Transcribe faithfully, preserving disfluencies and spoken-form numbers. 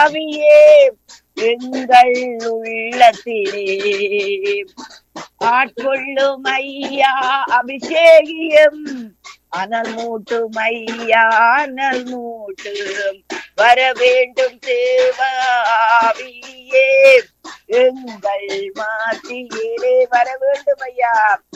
ஆவியே எங்கள் உள்ளத்திலே ஆட்கொள்ளும் ஐயா, அபிஷேகியம் அனல் மூட்டும் ஐயா, அனல் மூட்டும் வர வேண்டும் தேவ ஆவியே எங்கள் மாத்தியிலே வர வேண்டும் ஐயா.